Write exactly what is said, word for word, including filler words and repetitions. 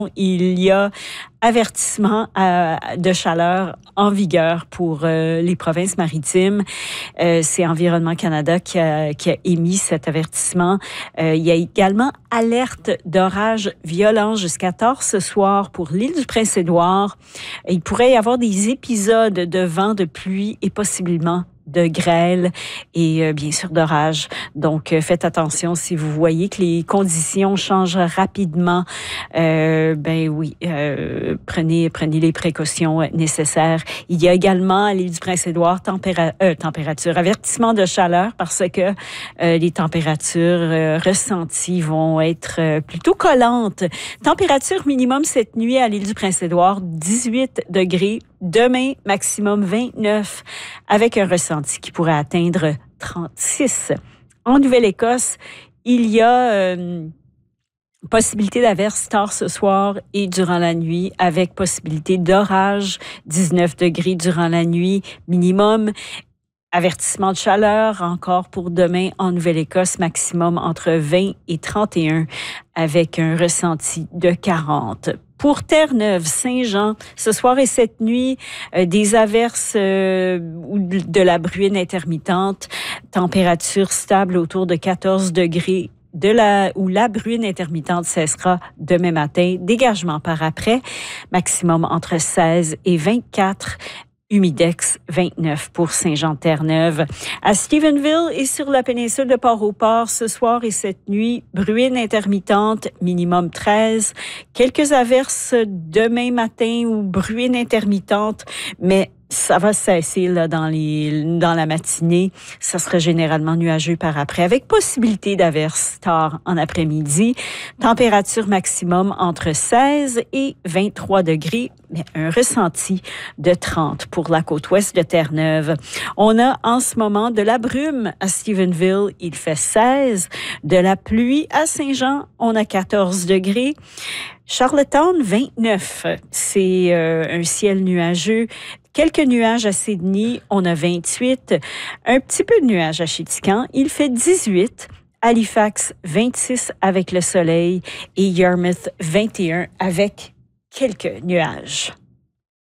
Il y a avertissement euh, de chaleur en vigueur pour euh, les provinces maritimes. Euh, c'est Environnement Canada qui a, qui a émis cet avertissement. Euh, il y a également alerte d'orage violent jusqu'à tard ce soir pour l'île du Prince-Édouard. Il pourrait y avoir des épisodes de vent, de pluie et possiblement de grêle et euh, bien sûr d'orage. Donc, euh, faites attention si vous voyez que les conditions changent rapidement. Euh, ben oui, euh, prenez, prenez les précautions nécessaires. Il y a également à l'île du Prince-Édouard tempéra- euh, température, avertissement de chaleur parce que euh, les températures euh, ressenties vont être euh, plutôt collantes. Température minimum cette nuit à l'île du Prince-Édouard, dix-huit degrés. Demain, maximum vingt-neuf, avec un ressenti qui pourrait atteindre trente-six. En Nouvelle-Écosse, il y a euh, possibilité d'averse tard ce soir et durant la nuit, avec possibilité d'orage, dix-neuf degrés durant la nuit minimum. Avertissement de chaleur encore pour demain en Nouvelle-Écosse, maximum entre vingt et trente et un, avec un ressenti de quarante. Pour Terre-Neuve, Saint-Jean, ce soir et cette nuit, euh, des averses euh, ou de la bruine intermittente, température stable autour de quatorze degrés. De la, où la bruine intermittente cessera demain matin, dégagement par après, maximum entre seize et vingt-quatre. Humidex vingt-neuf pour Saint-Jean-Terre-Neuve. À Stephenville et sur la péninsule de Port-au-Port, ce soir et cette nuit, bruine intermittente, minimum treize. Quelques averses demain matin ou bruine intermittente, mais ça va cesser là, dans, les, dans la matinée. Ça sera généralement nuageux par après, avec possibilité d'averses tard en après-midi. Température maximum entre seize et vingt-trois degrés, mais un ressenti de trente pour la côte ouest de Terre-Neuve. On a en ce moment de la brume à Stephenville, il fait seize. De la pluie à Saint-Jean, on a quatorze degrés. Charlottetown, vingt-neuf. C'est euh, un ciel nuageux. Quelques nuages à Sydney, on a vingt-huit. Un petit peu de nuages à Chéticamp, il fait dix-huit. Halifax, vingt-six avec le soleil et Yarmouth, vingt et un avec quelques nuages.